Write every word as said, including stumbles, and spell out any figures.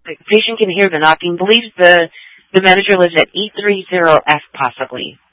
The patient can hear the knocking. Believes the, the manager lives at E thirty F possibly.